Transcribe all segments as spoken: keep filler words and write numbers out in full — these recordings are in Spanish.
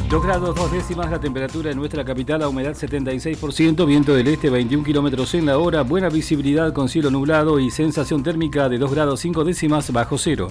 dos grados dos décimas la temperatura en nuestra capital, la humedad setenta y seis por ciento, viento del este veintiún kilómetros en la hora, buena visibilidad con cielo nublado y sensación térmica de dos grados cinco décimas bajo cero.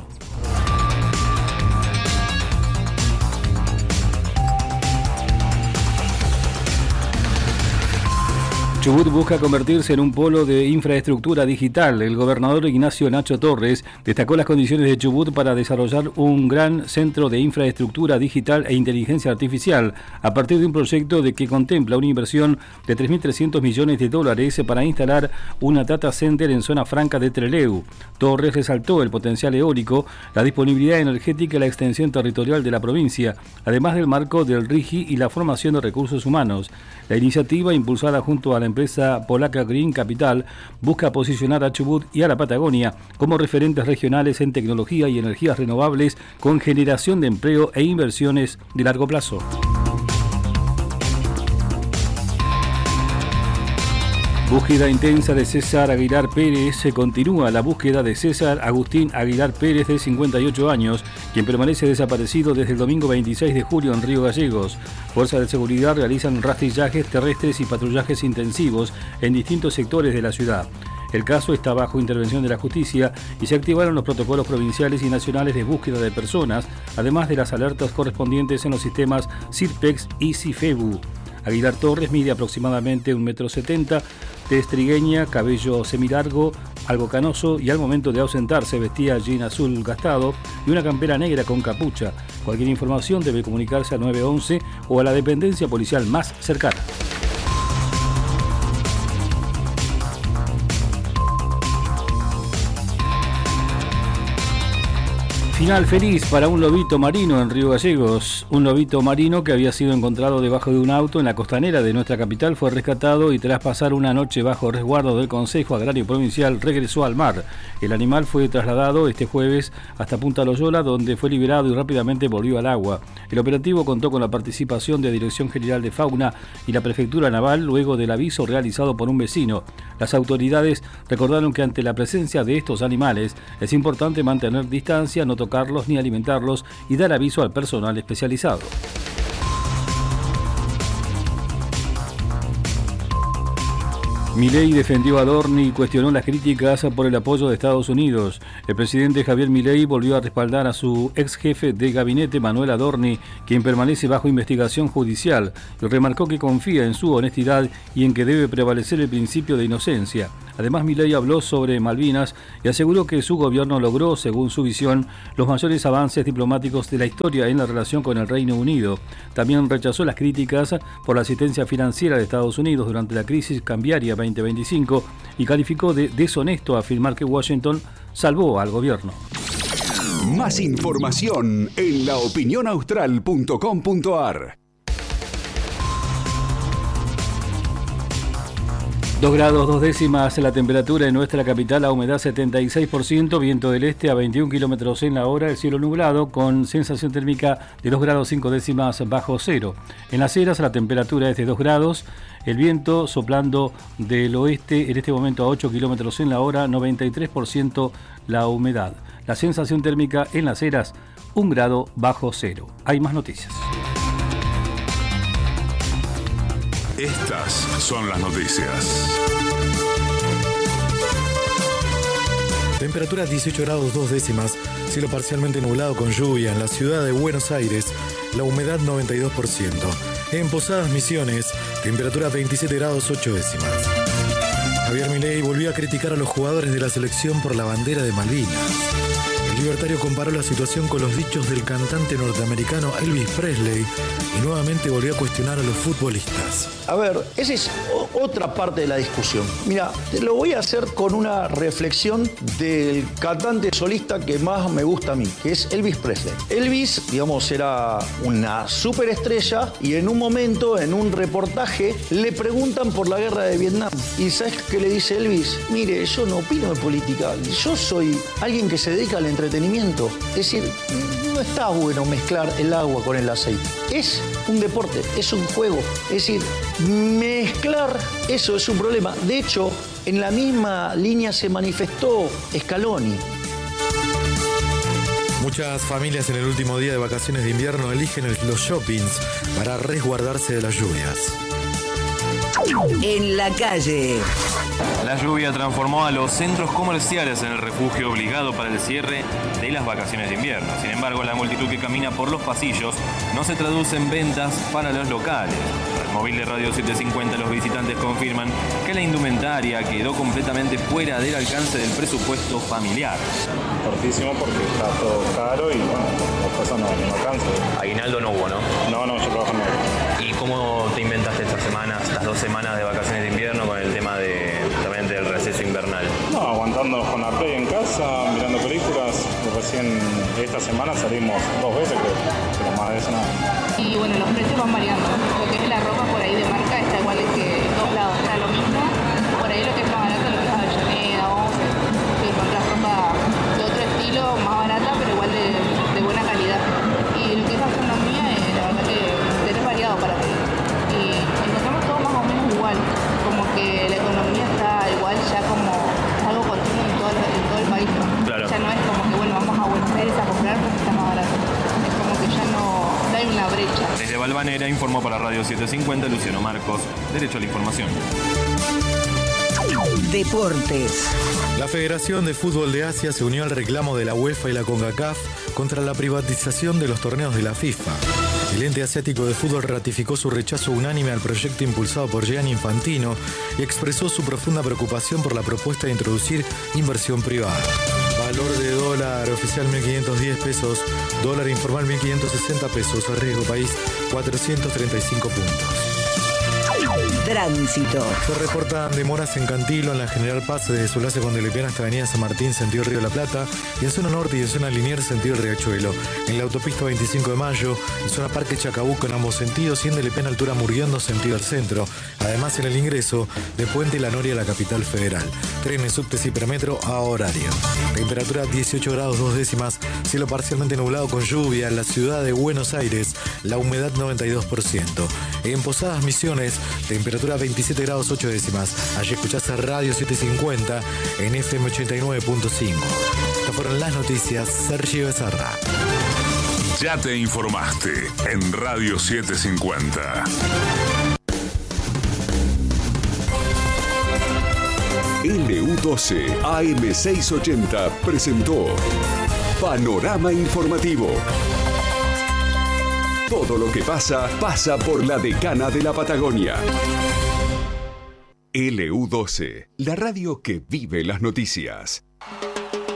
Chubut busca convertirse en un polo de infraestructura digital. El gobernador Ignacio Nacho Torres destacó las condiciones de Chubut para desarrollar un gran centro de infraestructura digital e inteligencia artificial a partir de un proyecto de que contempla una inversión de tres mil trescientos millones de dólares para instalar una data center en zona franca de Trelew. Torres resaltó el potencial eólico, la disponibilidad energética y la extensión territorial de la provincia, además del marco del RIGI y la formación de recursos humanos. La iniciativa, impulsada junto a la empresa polaca Green Capital, busca posicionar a Chubut y a la Patagonia como referentes regionales en tecnología y energías renovables con generación de empleo e inversiones de largo plazo. Búsqueda intensa de César Aguilar Pérez. Se continúa la búsqueda de César Agustín Aguilar Pérez, de cincuenta y ocho años, quien permanece desaparecido desde el domingo veintiséis de julio en Río Gallegos. Fuerzas de seguridad realizan rastrillajes terrestres y patrullajes intensivos en distintos sectores de la ciudad. El caso está bajo intervención de la justicia y se activaron los protocolos provinciales y nacionales de búsqueda de personas, además de las alertas correspondientes en los sistemas CIRPEX y CIFEBU. Aguilar Torres mide aproximadamente un metro setenta, tez trigueña, cabello semilargo, algo canoso, y al momento de ausentarse vestía jean azul gastado y una campera negra con capucha. Cualquier información debe comunicarse al nueve once o a la dependencia policial más cercana. Final feliz para un lobito marino en Río Gallegos. Un lobito marino que había sido encontrado debajo de un auto en la costanera de nuestra capital fue rescatado y tras pasar una noche bajo resguardo del Consejo Agrario Provincial regresó al mar. El animal fue trasladado este jueves hasta Punta Loyola, donde fue liberado y rápidamente volvió al agua. El operativo contó con la participación de Dirección General de Fauna y la Prefectura Naval luego del aviso realizado por un vecino. Las autoridades recordaron que ante la presencia de estos animales es importante mantener distancia, no tocarlos ni alimentarlos y dar aviso al personal especializado. Milei defendió a Adorni y cuestionó las críticas por el apoyo de Estados Unidos. El presidente Javier Milei volvió a respaldar a su ex jefe de gabinete, Manuel Adorni, quien permanece bajo investigación judicial, y remarcó que confía en su honestidad y en que debe prevalecer el principio de inocencia. Además, Milei habló sobre Malvinas y aseguró que su gobierno logró, según su visión, los mayores avances diplomáticos de la historia en la relación con el Reino Unido. También rechazó las críticas por la asistencia financiera de Estados Unidos durante la crisis cambiaria veinte veinticinco y calificó de deshonesto afirmar que Washington salvó al gobierno. Más información en la opinión austral punto com punto a r. dos grados dos décimas la temperatura en nuestra capital, la humedad setenta y seis por ciento, viento del este a veintiún kilómetros en la hora, el cielo nublado con sensación térmica de dos grados cinco décimas bajo cero. En Las Heras la temperatura es de dos grados, el viento soplando del oeste en este momento a ocho kilómetros en la hora, noventa y tres por ciento la humedad. La sensación térmica en Las Heras, un grado bajo cero. Hay más noticias. Estas son las noticias. Temperatura dieciocho grados dos décimas, cielo parcialmente nublado con lluvia en la ciudad de Buenos Aires, la humedad noventa y dos por ciento. En Posadas Misiones, temperatura veintisiete grados ocho décimas. Javier Milei volvió a criticar a los jugadores de la selección por la bandera de Malvinas. El libertario comparó la situación con los dichos del cantante norteamericano Elvis Presley y nuevamente volvió a cuestionar a los futbolistas. A ver, esa es otra parte de la discusión. Mira, te lo voy a hacer con una reflexión del cantante solista que más me gusta a mí, que es Elvis Presley. Elvis, digamos, era una superestrella y en un momento, en un reportaje, le preguntan por la guerra de Vietnam. ¿Y sabes qué le dice Elvis? Mire, yo no opino de política, yo soy alguien que se dedica al entretenimiento. Es decir, no está bueno mezclar el agua con el aceite. Es un deporte, es un juego. Es decir, mezclar eso es un problema. De hecho, en la misma línea se manifestó Scaloni. Muchas familias en el último día de vacaciones de invierno eligen el- los shoppings para resguardarse de las lluvias. En la calle. La lluvia transformó a los centros comerciales en el refugio obligado para el cierre de las vacaciones de invierno. Sin embargo, la multitud que camina por los pasillos no se traduce en ventas para los locales. Para el móvil de Radio setecientos cincuenta, los visitantes confirman que la indumentaria quedó completamente fuera del alcance del presupuesto familiar. Fortísimo porque está todo caro y bueno, las cosas no, no alcanzan. Aguinaldo no hubo, ¿no? No, no, yo trabajo en el... ¿Y cómo te inventaste estas semanas, estas dos semanas de vacaciones de invierno con el tema de, también del receso invernal? No, aguantando con la play en casa, mirando películas. Recién esta semana salimos dos veces, creo, pero más de eso nada. Y bueno, los precios van variando. Lo que es la ropa por ahí de marca está igual que en todos lados, está lo mismo. Por ahí lo que es más barato, lo que es Avellaneda, once, que encontrás ropa de otro estilo, más barata, pero igual de, de buena calidad. Y lo que es gastronomía, eh, la verdad que tenés variado para ti. Y encontramos todo más o menos igual, como que la economía está igual ya como algo continuo en todo el, en todo el país. Claro. Ya no es como que bueno, vamos a Buenos Aires a comprar porque está más barato. Es como que ya no, no hay una brecha. Desde Valvanera informó para Radio setecientos cincuenta Luciano Marcos, Derecho a la Información. Deportes. La Federación de Fútbol de Asia se unió al reclamo de la UEFA y la CONCACAF contra la privatización de los torneos de la FIFA. El ente asiático de fútbol ratificó su rechazo unánime al proyecto impulsado por Gianni Infantino y expresó su profunda preocupación por la propuesta de introducir inversión privada. Valor de dólar oficial mil quinientos diez pesos, dólar informal mil quinientos sesenta pesos, riesgo país cuatrocientos treinta y cinco puntos. Tránsito. Se reportan demoras en Cantilo, en la General Paz, desde su enlace con Delepiana hasta Avenida San Martín, sentido Río de la Plata, y en zona norte y en zona Liniers, sentido Riachuelo. En la autopista veinticinco de mayo, en zona Parque Chacabuco en ambos sentidos, y en Delepiana altura Murguiondo, sentido al centro. Además, en el ingreso de Puente La Noria a la capital federal. Trenes, subtes y premetro a horario. Temperatura dieciocho grados dos décimas, cielo parcialmente nublado con lluvia en la ciudad de Buenos Aires, la humedad noventa y dos por ciento. En Posadas Misiones, temperatura veintisiete grados ocho décimas. Allí escuchás a Radio setecientos cincuenta en F M ochenta y nueve punto cinco. Estas fueron las noticias. Sergio Becerra. Ya te informaste en Radio setecientos cincuenta. L U doce A M seiscientos ochenta presentó Panorama Informativo. Todo lo que pasa, pasa por la Decana de la Patagonia. L U doce, la radio que vive las noticias.